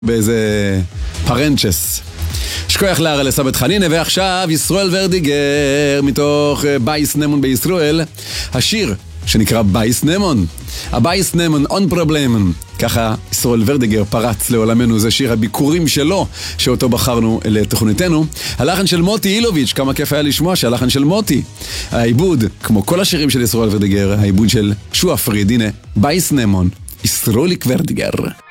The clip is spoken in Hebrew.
באיזה פרנצ'ס. שכוח להר לסבת חנינה, ועכשיו ישראל ורדיגר מתוך בייס נמון בישראל, השיר שנקרא בייס נמון. הבייס נמון און פרובלמן. ככה ישראל ורדיגר פרץ לעולמנו, זה שיר הביקורים שלו שאותו בחרנו לתוכניתנו. הלחן של מוטי אילוביץ', כמה כיף היה לשמוע שהלחן של מוטי. העיבוד, כמו כל השירים של ישראל ורדיגר, העיבוד של שועה פריד. הנה, בייס נמון, ישרוליק ורדיגר.